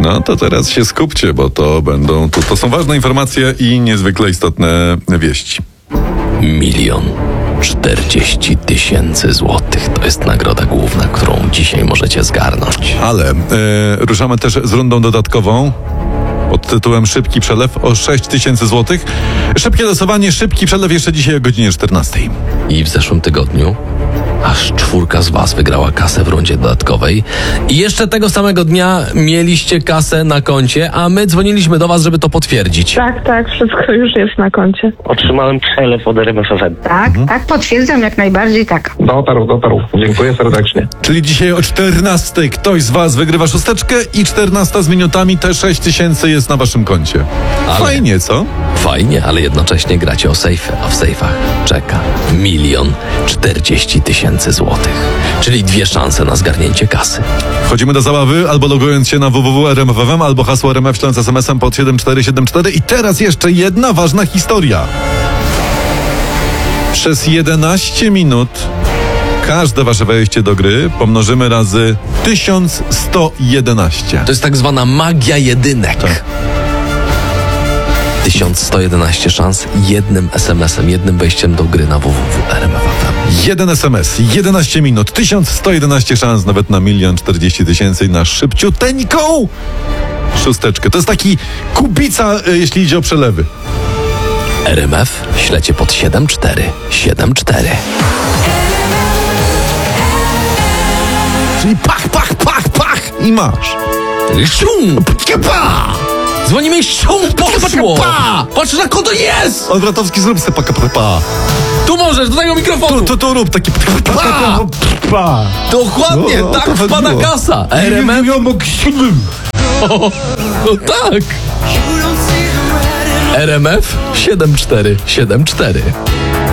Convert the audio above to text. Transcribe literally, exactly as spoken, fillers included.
No to teraz się skupcie, bo to będą, to, to są ważne informacje i niezwykle istotne wieści. Milion czterdzieści tysięcy złotych. To jest nagroda główna, którą dzisiaj możecie zgarnąć. Ale e, ruszamy też z rundą dodatkową pod tytułem Szybki Przelew o sześć tysięcy złotych. Szybkie losowanie, szybki przelew jeszcze dzisiaj o godzinie czternastej. I w zeszłym tygodniu aż czwórka z was wygrała kasę w rundzie dodatkowej. I jeszcze tego samego dnia mieliście kasę na koncie, a my dzwoniliśmy do was, żeby to potwierdzić. Tak, tak, wszystko już jest na koncie. Otrzymałem przelew od R M F F M. Tak, tak, potwierdzam jak najbardziej tak. Dotarł, dotarł. Dziękuję serdecznie. Czyli dzisiaj o czternastej ktoś z was wygrywa szósteczkę i czternasta z minutami te sześć tysięcy jest na waszym koncie. Ale- Fajnie, co? Fajnie, ale jednocześnie gracie o sejfy, a w sejfach czeka milion czterdzieści tysięcy złotych. Czyli dwie szanse na zgarnięcie kasy. Wchodzimy do zabawy, albo logując się na w w w kropka r m f f m, albo hasło R M F śledząc es em esem pod siedem cztery siedem cztery. I teraz jeszcze jedna ważna historia. Przez jedenaście minut każde wasze wejście do gry pomnożymy razy tysiąc sto jedenaście. To jest tak zwana magia jedynek. Tak. tysiąc sto jedenaście szans jednym es em esem, jednym wejściem do gry na w w w kropka r m f f m. Jeden es em es, jedenaście minut, tysiąc sto jedenaście szans nawet na milion czterdzieści tysięcy i na szybciuteńką szósteczkę. To jest taki kubica, y, jeśli idzie o przelewy. R M F ślecie pod siedem cztery siedem cztery. Czyli pach, pach, pach, pach i masz. Szum! Pa! Dzwonimy, szum poszło! Patrz, na kogo to jest! Odwrotowski, zrób se paka, pa, pa. Tu możesz, do tego mikrofonu! Tu, tu, tu rób taki pa, pa, pa, pa. Dokładnie, O, o tak to wpada chodziło. kasa! R M F... O, no tak! R M F siedem cztery siedem cztery.